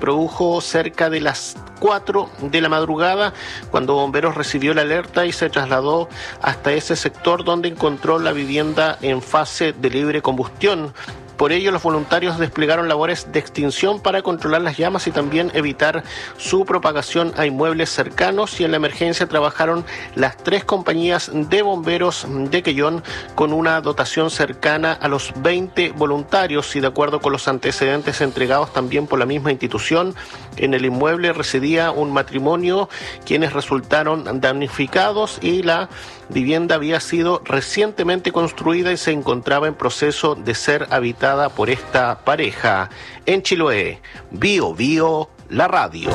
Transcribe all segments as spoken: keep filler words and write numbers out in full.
produjo cerca de las cuatro de la madrugada, cuando Bomberos recibió la alerta y se trasladó hasta ese sector, donde encontró la vivienda en fase de libre combustión. Por ello, los voluntarios desplegaron labores de extinción para controlar las llamas y también evitar su propagación a inmuebles cercanos, y en la emergencia trabajaron las tres compañías de bomberos de Quellón con una dotación cercana a los veinte voluntarios, y de acuerdo con los antecedentes entregados también por la misma institución, en el inmueble residía un matrimonio quienes resultaron damnificados, y la vivienda había sido recientemente construida y se encontraba en proceso de ser habitada por esta pareja. En Chiloé, Bio Bio, la radio.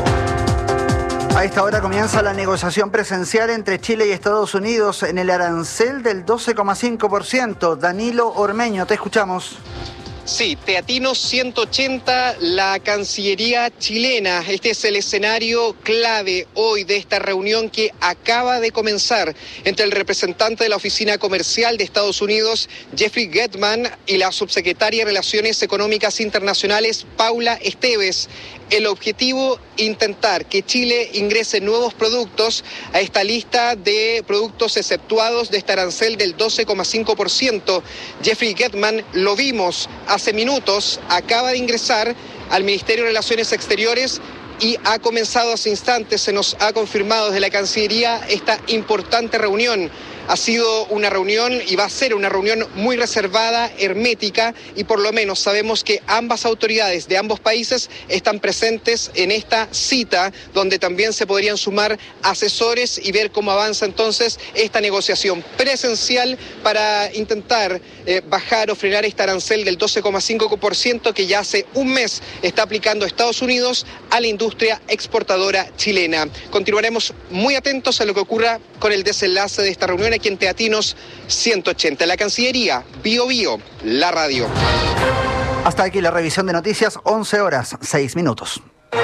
A esta hora comienza la negociación presencial entre Chile y Estados Unidos en el arancel del doce coma cinco por ciento. Danilo Ormeño, te escuchamos. Sí, Teatinos ciento ochenta, la Cancillería chilena. Este es el escenario clave hoy de esta reunión que acaba de comenzar entre el representante de la Oficina Comercial de Estados Unidos, Jeffrey Gettman, y la subsecretaria de Relaciones Económicas Internacionales, Paula Esteves. El objetivo, intentar que Chile ingrese nuevos productos a esta lista de productos exceptuados de este arancel del doce coma cinco por ciento. Jeffrey Gettman, lo vimos hace minutos, acaba de ingresar al Ministerio de Relaciones Exteriores y ha comenzado hace instantes, se nos ha confirmado desde la Cancillería esta importante reunión. Ha sido una reunión y va a ser una reunión muy reservada, hermética, y por lo menos sabemos que ambas autoridades de ambos países están presentes en esta cita, donde también se podrían sumar asesores y ver cómo avanza entonces esta negociación presencial para intentar eh, bajar o frenar este arancel del doce coma cinco por ciento que ya hace un mes está aplicando Estados Unidos a la industria exportadora chilena. Continuaremos muy atentos a lo que ocurra con el desenlace de esta reunión aquí en Teatinos ciento ochenta. La Cancillería, Bio Bio, la radio. Hasta aquí la revisión de noticias, once horas, seis minutos.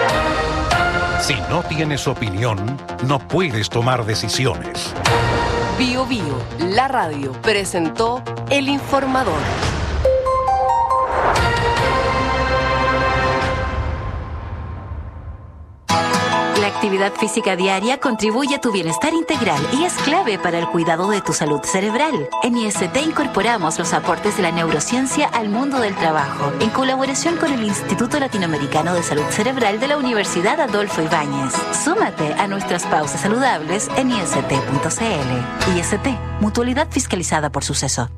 Si no tienes opinión, no puedes tomar decisiones. Bio Bio, la radio, presentó El Informador. La actividad física diaria contribuye a tu bienestar integral y es clave para el cuidado de tu salud cerebral. En I S T incorporamos los aportes de la neurociencia al mundo del trabajo, en colaboración con el Instituto Latinoamericano de Salud Cerebral de la Universidad Adolfo Ibáñez. Súmate a nuestras pausas saludables en I S T punto C L. I S T, mutualidad fiscalizada por Suceso.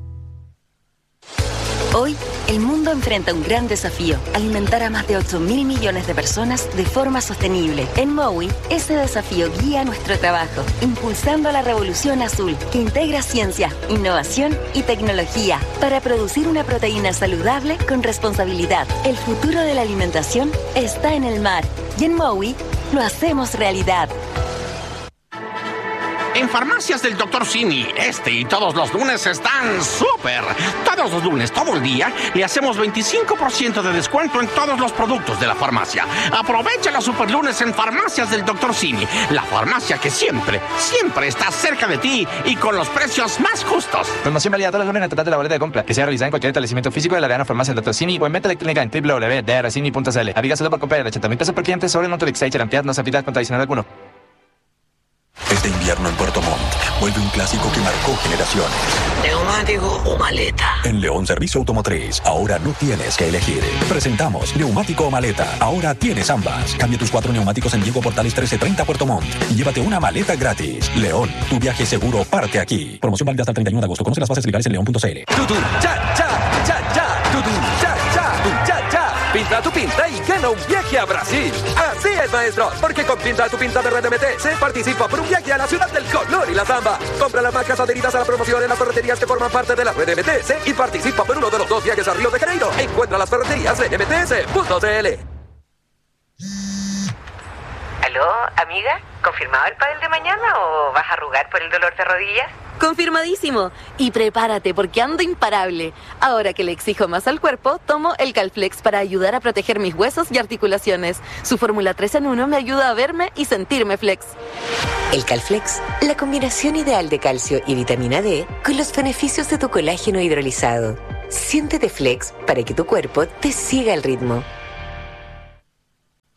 Hoy, el mundo enfrenta un gran desafío: alimentar a más de ocho mil millones de personas de forma sostenible. En Mowi, ese desafío guía nuestro trabajo, impulsando la revolución azul, que integra ciencia, innovación y tecnología para producir una proteína saludable con responsabilidad. El futuro de la alimentación está en el mar, y en Mowi lo hacemos realidad. En Farmacias del doctor Simi, este y todos los lunes están súper. Todos los lunes, todo el día, le hacemos veinticinco por ciento de descuento en todos los productos de la farmacia. Aprovecha los super lunes en Farmacias del doctor Simi, la farmacia que siempre, siempre está cerca de ti y con los precios más justos. Promoción válida todos los lunes en el total de la boleta de compra, que sea realizada en cualquier establecimiento físico de la Real Farmacia del doctor Simi o en venta electrónica en doble u doble u doble u punto d r simi punto c l. Aplica solo por compra de ochenta mil pesos por cliente sobre el monto de Excite, cantidad no se aplica contra adicional alguno. Este invierno en Puerto Montt vuelve un clásico que marcó generaciones. ¿Neumático o maleta? En León Servicio Automotriz, ahora no tienes que elegir. Presentamos neumático o maleta. Ahora tienes ambas. Cambia tus cuatro neumáticos en Diego Portales trece treinta Puerto Montt y llévate una maleta gratis. León, tu viaje seguro parte aquí. Promoción válida hasta el treinta y uno de agosto. Conoce las bases legales en león punto c l. Tutu, cha, cha, cha, cha. Tutu, cha, cha, tu, cha, cha. Pinta tu pinta y gana un viaje a Brasil. Así es, maestro, porque con Pinta tu pinta de Red M T se participa por un viaje a la ciudad del color y la samba. Compra las marcas adheridas a la promoción en las ferreterías que forman parte de la Red M T S y participa por uno de los dos viajes a Río de Janeiro. Encuentra las ferreterías en m t s punto c l. ¿Aló, amiga? ¿Confirmado el pádel de mañana o vas a arrugar por el dolor de rodillas? Confirmadísimo. Y prepárate porque ando imparable. Ahora que le exijo más al cuerpo, tomo el Calflex para ayudar a proteger mis huesos y articulaciones. Su fórmula tres en uno me ayuda a verme y sentirme flex. El Calflex, la combinación ideal de calcio y vitamina D con los beneficios de tu colágeno hidrolizado. Siéntete flex para que tu cuerpo te siga el ritmo.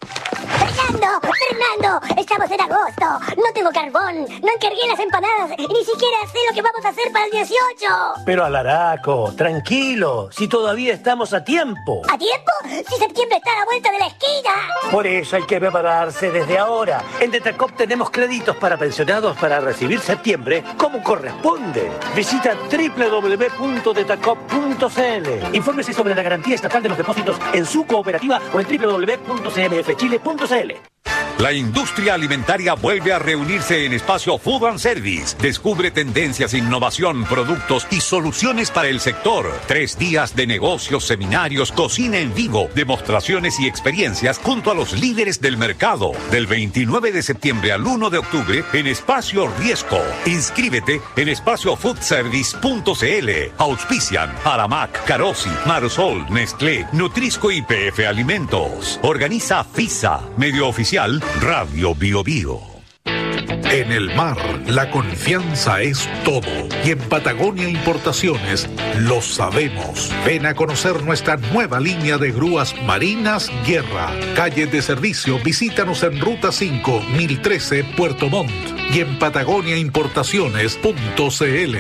Fernando, Fernando, estamos en agosto. No tengo carbón, no encargué las empanadas y ni siquiera sé lo que vamos a hacer para el dieciocho. Pero Alaraco, tranquilo, si todavía estamos a tiempo. ¿A tiempo? Si septiembre está a la vuelta de la esquina. Por eso hay que prepararse desde ahora. En Detacop tenemos créditos para pensionados para recibir septiembre como corresponde. Visita doble u doble u doble u punto detacop punto c l. Infórmese sobre la garantía estatal de los depósitos en su cooperativa o en doble u doble u doble u punto c m f chile punto c l. La industria alimentaria vuelve a reunirse en Espacio Food and Service. Descubre tendencias, innovación, productos y soluciones para el sector. Tres días de negocios, seminarios, cocina en vivo, demostraciones y experiencias junto a los líderes del mercado. Del veintinueve de septiembre al uno de octubre en Espacio Riesco. Inscríbete en espacio food service punto c l. Auspician Aramac, Carosi, Marsol, Nestlé, Nutrisco y P F Alimentos. Organiza FISA, medio oficial Radio Bio Bio. En el mar, la confianza es todo. Y en Patagonia Importaciones lo sabemos. Ven a conocer nuestra nueva línea de grúas marinas Guerra. Calle de servicio, visítanos en Ruta cinco, mil trece, Puerto Montt. Y en patagonia importaciones punto c l.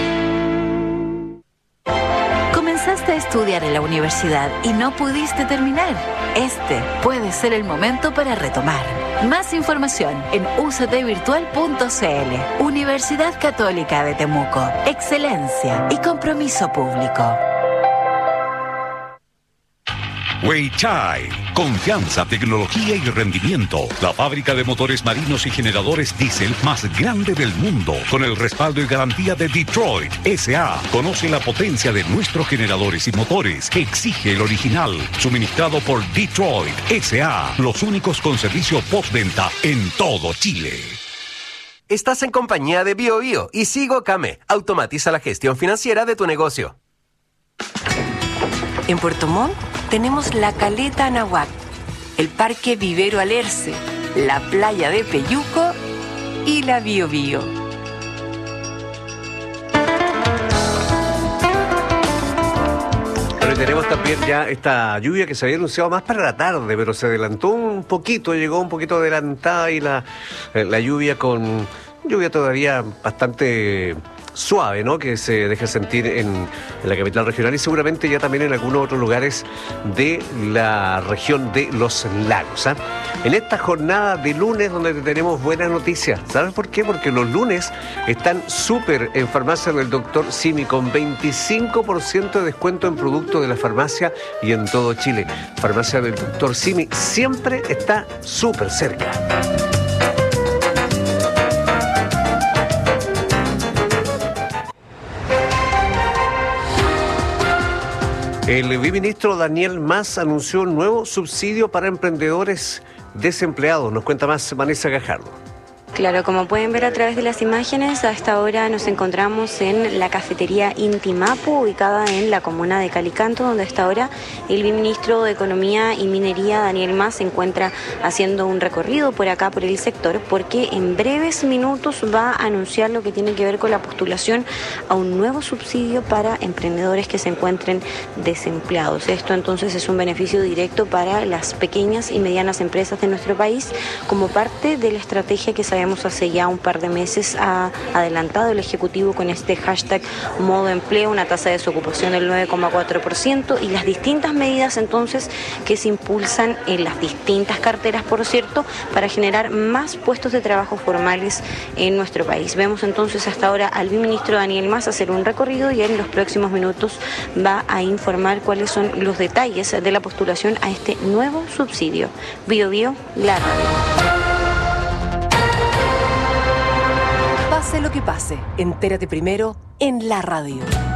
Comenzaste a estudiar en la universidad y no pudiste terminar. Este puede ser el momento para retomar. Más información en u c t virtual punto c l. Universidad Católica de Temuco. Excelencia y compromiso público. Weichai, confianza, tecnología y rendimiento. La fábrica de motores marinos y generadores diésel más grande del mundo, con el respaldo y garantía de Detroit S A. Conoce la potencia de nuestros generadores y motores. Exige el original, suministrado por Detroit S A. Los únicos con servicio postventa en todo Chile. Estás en compañía de Bio Bio y Sigo Came. Automatiza la gestión financiera de tu negocio. En Puerto Montt tenemos la Caleta Anahuac, el Parque Vivero Alerce, la Playa de Peyuco y la Bio Bio. Pero tenemos también ya esta lluvia que se había anunciado más para la tarde, pero se adelantó un poquito, llegó un poquito adelantada y la, la lluvia con lluvia todavía bastante suave, ¿no? Que se deja sentir en, en la capital regional y seguramente ya también en algunos otros lugares de la región de los lagos, ¿eh? En esta jornada de lunes donde tenemos buenas noticias. ¿Sabes por qué? Porque los lunes están súper en farmacia del doctor Simi con veinticinco por ciento de descuento en productos de la farmacia y en todo Chile. Farmacia del doctor Simi siempre está súper cerca. El viceministro Daniel Mas anunció un nuevo subsidio para emprendedores desempleados. Nos cuenta más Vanessa Gajardo. Claro, como pueden ver a través de las imágenes, a esta hora nos encontramos en la cafetería Intimapu, ubicada en la comuna de Calicanto, donde a esta hora el viceministro de Economía y Minería, Daniel Mas, se encuentra haciendo un recorrido por acá, por el sector, porque en breves minutos va a anunciar lo que tiene que ver con la postulación a un nuevo subsidio para emprendedores que se encuentren desempleados. Esto entonces es un beneficio directo para las pequeñas y medianas empresas de nuestro país, como parte de la estrategia que sabemos hace ya un par de meses ha adelantado el Ejecutivo con este hashtag modo empleo, una tasa de desocupación del nueve coma cuatro por ciento y las distintas medidas entonces que se impulsan en las distintas carteras, por cierto, para generar más puestos de trabajo formales en nuestro país. Vemos entonces hasta ahora al viceministro Daniel Mas hacer un recorrido y en los próximos minutos va a informar cuáles son los detalles de la postulación a este nuevo subsidio. Bio Bio, la radio. Pase lo que pase, entérate primero en la radio.